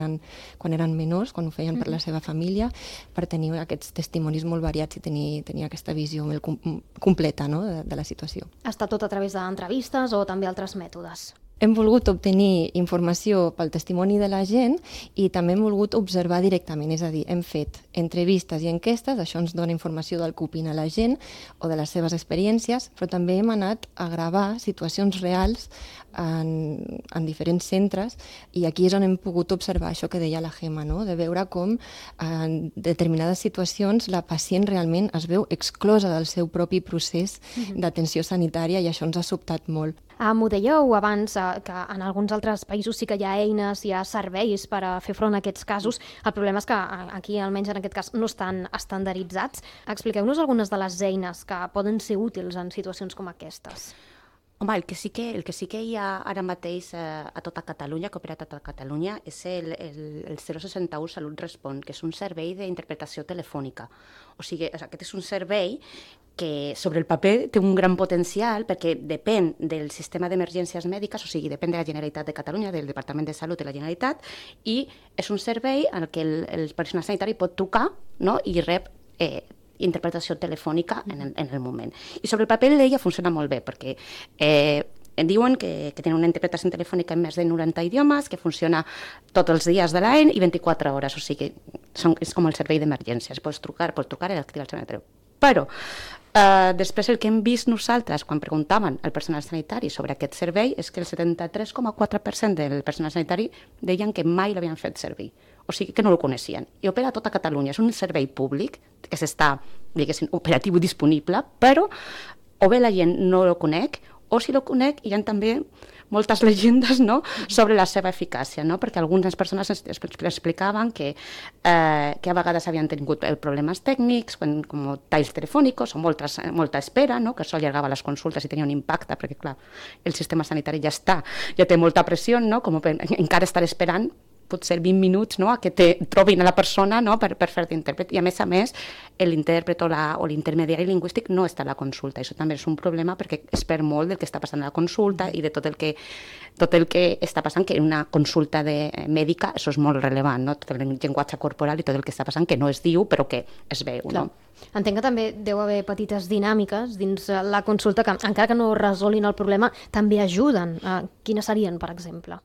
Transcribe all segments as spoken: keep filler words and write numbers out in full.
quan eren menors, quan ho feien per la seva família, per tenir aquests testimonis molt variats i tenir, tenir aquesta visió molt com, completa, no?, de, de la situació. Està tot a través d'entrevistes o també altres mètodes? Hem volgut obtenir informació pel testimoni de la gent i també hem volgut observar directament, és a dir, hem fet entrevistes i enquestes, això ens dona informació del que opina la gent o de les seves experiències, però també hem anat a gravar situacions reals en, en diferents centres i aquí és on hem pogut observar això que deia la Gemma, no?, de veure com en determinades situacions la pacient realment es veu exclosa del seu propi procés d'atenció sanitària i això ens ha sobtat molt. Ah, m'ho dèieu abans, eh, que en alguns altres països sí que hi ha eines, hi ha serveis per a fer front a aquests casos. El problema és que aquí, almenys en aquest cas, no estan estandarditzats. Expliqueu-nos algunes de les eines que poden ser útils en situacions com aquestes. Home, el que sí que, el que, sí que hi ha ara mateix eh, a tota Catalunya, que opera a tota Catalunya, és el, el, el zero seixanta u Salut Respon, que és un servei d'interpretació telefònica. O sigui, aquest és un servei que sobre el paper té un gran potencial perquè depèn del sistema d'emergències mèdiques, o sigui, depèn de la Generalitat de Catalunya, del Departament de Salut de la Generalitat, i és un servei en què el, el personal sanitari pot trucar, no?, i rep eh, interpretació telefònica en el, en el moment. I sobre el paper l'ella funciona molt bé, perquè eh, em diuen que, que tenen una interpretació telefònica en més de noranta idiomes, que funciona tots els dies de l'any i vint-i-quatre hores, o sigui, són, és com el servei d'emergències, pots trucar, pots trucar i activar el sanitari. Però eh, després el que hem vist nosaltres quan preguntaven al personal sanitari sobre aquest servei és que el setanta-tres coma quatre per cent del personal sanitari deien que mai l'havien fet servir, o sigui que no el coneixien. I opera a tota Catalunya, és un servei públic que s'està, diguéssim, operatiu i disponible, però o bé la gent no el conec, o si el conec hi ha també moltes llegendes, no?, sobre la seva eficàcia, no?, perquè algunes persones explicaven que, eh, que a vegades havien tingut problemes tècnics, quan, com talls telefònics o molta, molta espera, no?, que això allargava les consultes i tenia un impacte, perquè clar, el sistema sanitari ja està, ja té molta pressió, no?, com per, encara estar esperant potser vint minuts, no?, a que te trobin a la persona, no?, per, per fer d'intèrpret. I a més a més, l'intèrpret o, la, o l'intermediari lingüístic no està a la consulta. Això també és un problema perquè es perd molt del que està passant a la consulta i de tot el que, tot el que està passant, que en una consulta de, mèdica això és molt rellevant, no?, tot el llenguatge corporal i tot el que està passant, que no es diu però que es veu. Clar. No? Entenc que també deu haver petites dinàmiques dins la consulta que, encara que no resolguin el problema, també ajuden. Quines serien, per exemple?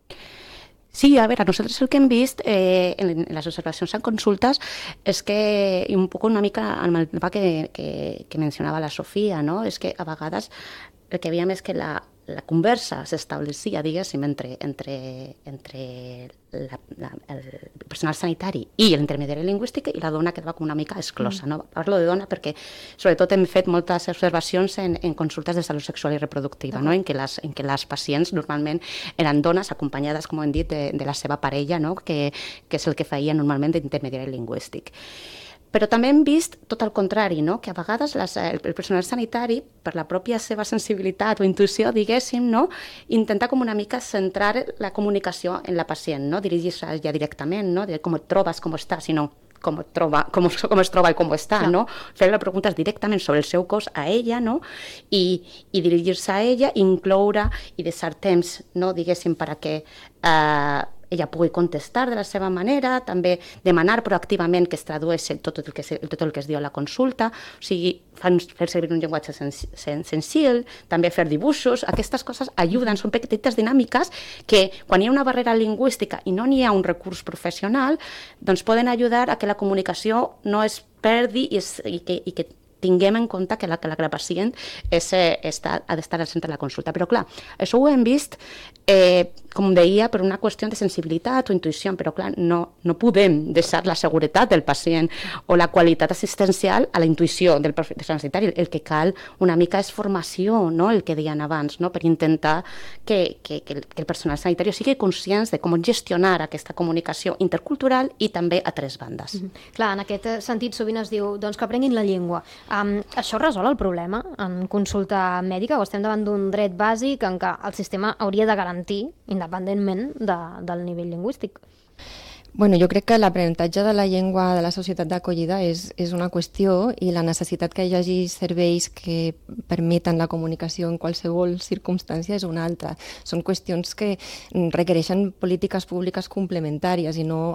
Sí, a veure, nosaltres el que hem vist eh, en les observacions en consultes és que, i un poc una mica el mapa que, que, que mencionava la Sofia, no?, és que a vegades el que veiem és que la, la conversa s'establia, diguéssim, entre, entre, entre la, la, el personal sanitari i l'intermediari lingüístic i la dona quedava com una mica exclosa. No? Parlo de dona perquè sobretot hem fet moltes observacions en, en consultes de salut sexual i reproductiva, no? en, què les, en què les pacients normalment eren dones acompanyades, com hem dit, de, de la seva parella, no? que, que és el que feia normalment d'intermediari lingüístic. Però també hem vist tot el contrari, no? que a vegades les, el, el personal sanitari, per la pròpia seva sensibilitat o intuïció, diguéssim, no? intenta com una mica centrar la comunicació en la pacient, no? dirigir-se ja directament, no? de com et trobes, com estàs, sinó com, et troba, com, com es troba i com està, no? Fer-li preguntes directament sobre el seu cos a ella, no? I, i dirigir-se a ella, incloure i deixar temps, no? diguéssim, perquè eh, ella pugui contestar de la seva manera, també demanar proactivament que es tradueixi tot el que, tot el que es diu a la consulta, o sigui, fan, fer servir un llenguatge sen, sen, senzill, també fer dibuixos, aquestes coses ajuden, són petites dinàmiques que quan hi ha una barrera lingüística i no n'hi ha un recurs professional, doncs poden ajudar a que la comunicació no es perdi i, es, i, que, i que tinguem en compte que la, que la, que la pacient és, està, ha d'estar al centre de la consulta. Però clar, això ho hem vist, eh, com deia, per una qüestió de sensibilitat o intuïció, però clar, no, no podem deixar la seguretat del pacient o la qualitat assistencial a la intuïció del professional sanitari. El que cal una mica és formació, no? el que deien abans, no? per intentar que, que, que, el, que el personal sanitari sigui conscient de com gestionar aquesta comunicació intercultural i també a tres bandes. Mm-hmm. Clar, en aquest sentit sovint es diu doncs, que aprenguin la llengua. Um, això resol el problema en consulta mèdica o estem davant d'un dret bàsic en què el sistema hauria de garantir independentment de, del nivell lingüístic? Bueno, jo crec que l'aprenentatge de la llengua de la societat d'acollida és, és una qüestió i la necessitat que hi hagi serveis que permeten la comunicació en qualsevol circumstància és una altra. Són qüestions que requereixen polítiques públiques complementàries i no